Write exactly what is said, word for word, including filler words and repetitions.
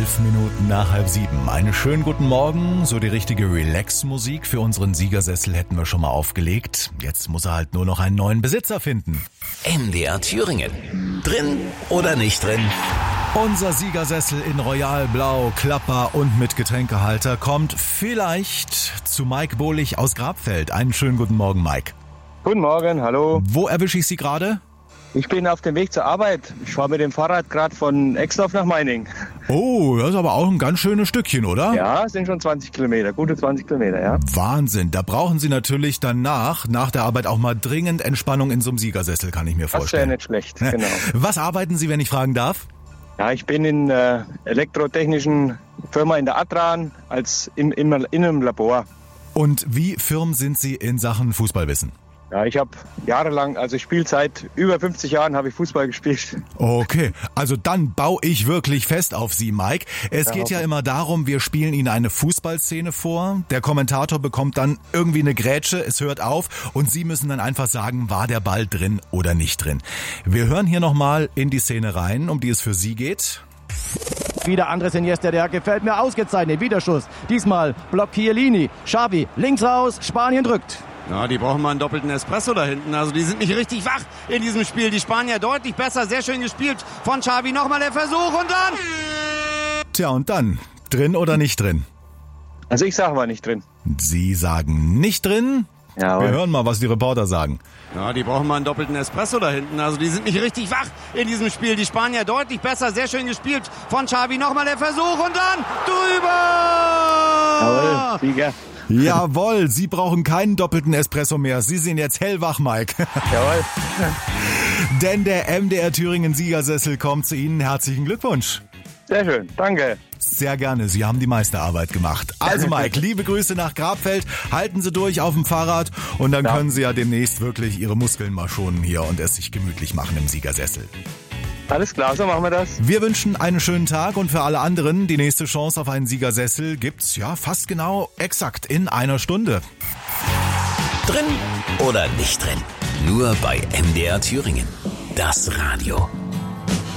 Elf Minuten nach halb sieben. Einen schönen guten Morgen. So die richtige Relax-Musik für unseren Siegersessel hätten wir schon mal aufgelegt. Jetzt muss er halt nur noch einen neuen Besitzer finden. M D R Thüringen. Drin oder nicht drin? Unser Siegersessel in Royal-Blau, Klapper und mit Getränkehalter kommt vielleicht zu Mike Bohlich aus Grabfeld. Einen schönen guten Morgen, Mike. Guten Morgen, hallo. Wo erwische ich Sie gerade? Ich bin auf dem Weg zur Arbeit. Ich fahre mit dem Fahrrad gerade von Exdorf nach Meiningen. Oh, das ist aber auch ein ganz schönes Stückchen, oder? Ja, es sind schon zwanzig Kilometer, gute zwanzig Kilometer, ja. Wahnsinn, da brauchen Sie natürlich danach, nach der Arbeit auch mal dringend Entspannung in so einem Siegersessel, kann ich mir vorstellen. Das wäre nicht schlecht, genau. Was arbeiten Sie, wenn ich fragen darf? Ja, ich bin in der elektrotechnischen Firma in der Adran als im, im, in einem Labor. Und wie firm sind Sie in Sachen Fußballwissen? Ja, ich habe jahrelang, also ich spiele seit über fünfzig Jahren, habe ich Fußball gespielt. Okay, also dann baue ich wirklich fest auf Sie, Mike. Es ja, geht ja immer darum, wir spielen Ihnen eine Fußballszene vor. Der Kommentator bekommt dann irgendwie eine Grätsche, es hört auf und Sie müssen dann einfach sagen, war der Ball drin oder nicht drin. Wir hören hier nochmal in die Szene rein, um die es für Sie geht. Wieder Andres Iniesta, der gefällt mir ausgezeichnet. Widerschuss. Diesmal blockt Chiellini. Xavi links raus, Spanien drückt. Ja, die brauchen mal einen doppelten Espresso da hinten. Also die sind nicht richtig wach in diesem Spiel. Die Spanier deutlich besser, sehr schön gespielt von Xavi. Nochmal der Versuch und dann... Tja, und dann? Drin oder nicht drin? Also ich sage mal nicht drin. Sie sagen nicht drin? Ja, wir hören mal, was die Reporter sagen. Ja, die brauchen mal einen doppelten Espresso da hinten. Also die sind nicht richtig wach in diesem Spiel. Die Spanier deutlich besser, sehr schön gespielt von Xavi. Nochmal der Versuch und dann drüber! Jawohl, Sieger. Jawohl, Sie brauchen keinen doppelten Espresso mehr. Sie sind jetzt hellwach, Mike. Jawohl. Denn der M D R Thüringen Siegersessel kommt zu Ihnen. Herzlichen Glückwunsch. Sehr schön, danke. Sehr gerne, Sie haben die Meisterarbeit gemacht. Also Mike, liebe Grüße nach Grabfeld. Halten Sie durch auf dem Fahrrad und dann ja. können Sie ja demnächst wirklich Ihre Muskeln mal schonen hier und es sich gemütlich machen im Siegersessel. Alles klar, so machen wir das. Wir wünschen einen schönen Tag und für alle anderen, die nächste Chance auf einen Siegersessel gibt's ja fast genau exakt in einer Stunde. Drin oder nicht drin? Nur bei M D R Thüringen. Das Radio.